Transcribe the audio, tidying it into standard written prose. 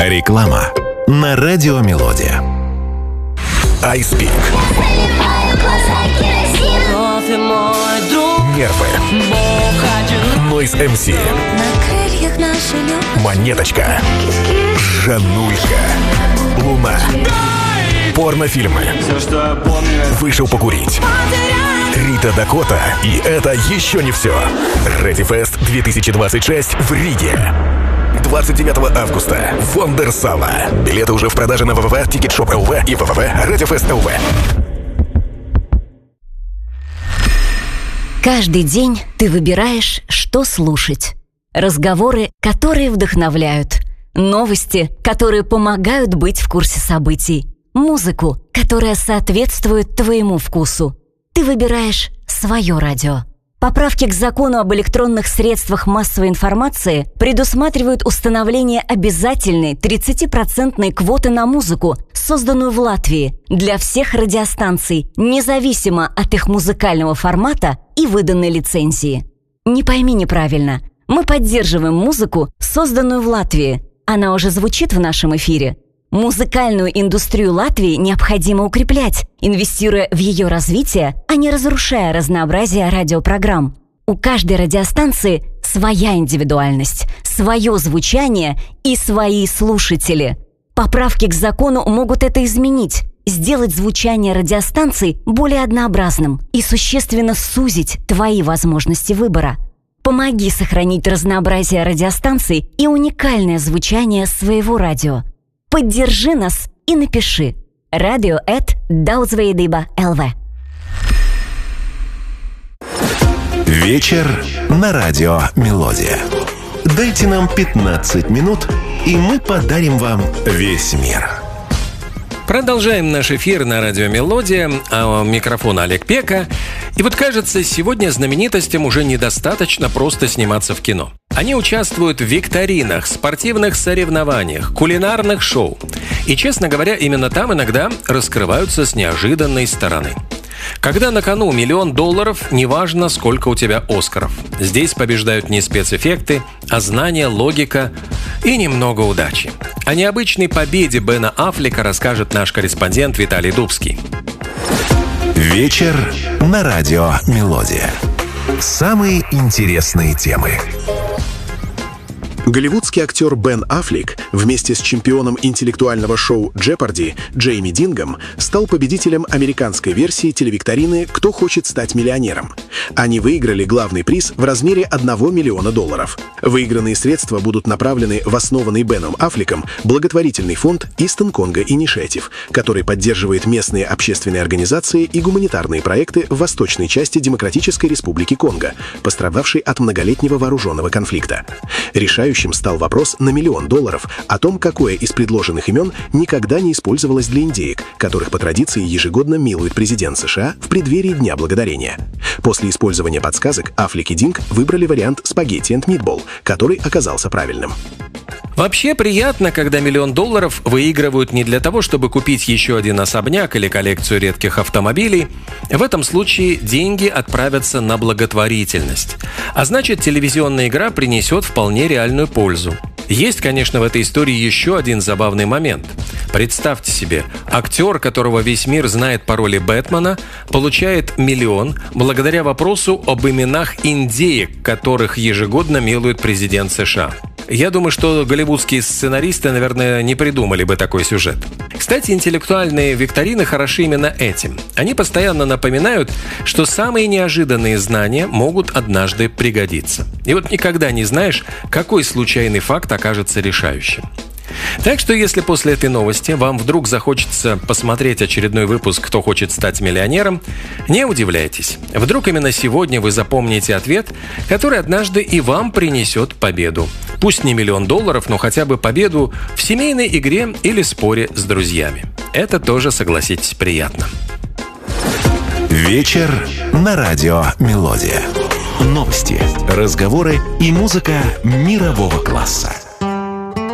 Реклама на Радио Мелодия. iSpeak. Нервы. Noise MC. Монеточка. Жанулька. Луна. Порнофильмы. Вышел покурить. Рита Дакота. И это еще не все. Ready Fest 2026 в Риге. 29 августа. Вондерсала. Билеты уже в продаже на ВВВ, Тикетшоп.ЛВ и ВВВ Ready Fest ЛВ. Каждый день ты выбираешь, что слушать. Разговоры, которые вдохновляют. Новости, которые помогают быть в курсе событий. Музыку, которая соответствует твоему вкусу. Ты выбираешь свое радио. Поправки к закону об электронных средствах массовой информации предусматривают установление обязательной 30% квоты на музыку, созданную в Латвии, для всех радиостанций, независимо от их музыкального формата и выданной лицензии. Не пойми неправильно. Мы поддерживаем музыку, созданную в Латвии. Она уже звучит в нашем эфире. Музыкальную индустрию Латвии необходимо укреплять, инвестируя в ее развитие, а не разрушая разнообразие радиопрограмм. У каждой радиостанции своя индивидуальность, свое звучание и свои слушатели. Поправки к закону могут это изменить, сделать звучание радиостанций более однообразным и существенно сузить твои возможности выбора. Помоги сохранить разнообразие радиостанций и уникальное звучание своего радио. Поддержи нас и напиши radio@daudzveidība.lv. Вечер на Радио Мелодия. Дайте нам 15 минут, и мы подарим вам весь мир. Продолжаем наш эфир на Радио Мелодия, а у микрофона Олег Пека. И вот кажется, сегодня знаменитостям уже недостаточно просто сниматься в кино. Они участвуют в викторинах, спортивных соревнованиях, кулинарных шоу. И, честно говоря, именно там иногда раскрываются с неожиданной стороны. Когда на кону $1 миллион, неважно, сколько у тебя Оскаров. Здесь побеждают не спецэффекты, а знания, логика и немного удачи. О необычной победе Бена Аффлека расскажет наш корреспондент Виталий Дубский. Вечер на Радио Мелодия. Самые интересные темы. Голливудский актер Бен Аффлек вместе с чемпионом интеллектуального шоу «Джепарди» Джейми Дингом стал победителем американской версии телевикторины «Кто хочет стать миллионером?». Они выиграли главный приз в размере $1 миллиона. Выигранные средства будут направлены в основанный Беном Аффлеком благотворительный фонд Eastern Congo Initiative, который поддерживает местные общественные организации и гуманитарные проекты в восточной части Демократической Республики Конго, пострадавшей от многолетнего вооруженного конфликта. Решающим стал вопрос на $1 миллион о том, какое из предложенных имен никогда не использовалось для индеек, которых по традиции ежегодно милует президент США в преддверии Дня Благодарения. После использования подсказок Аффлек и Динг выбрали вариант «Спагетти энд митбол», который оказался правильным. Вообще приятно, когда $1 миллион выигрывают не для того, чтобы купить еще один особняк или коллекцию редких автомобилей. В этом случае деньги отправятся на благотворительность. А значит, телевизионная игра принесет вполне реальную пользу. Есть, конечно, в этой истории еще один забавный момент. Представьте себе, актер, которого весь мир знает по роли Бэтмена, получает $1 миллион благодаря вопросу об именах индеек, которых ежегодно милует президент США. Я думаю, что голливудские сценаристы, наверное, не придумали бы такой сюжет. Кстати, интеллектуальные викторины хороши именно этим. Они постоянно напоминают, что самые неожиданные знания могут однажды пригодиться. И вот никогда не знаешь, какой случайный факт окажется решающим. Так что, если после этой новости вам вдруг захочется посмотреть очередной выпуск «Кто хочет стать миллионером», не удивляйтесь. Вдруг именно сегодня вы запомните ответ, который однажды и вам принесет победу. Пусть не $1 миллион, но хотя бы победу в семейной игре или споре с друзьями. Это тоже, согласитесь, приятно. Вечер на Радио Мелодия. Новости, разговоры и музыка мирового класса.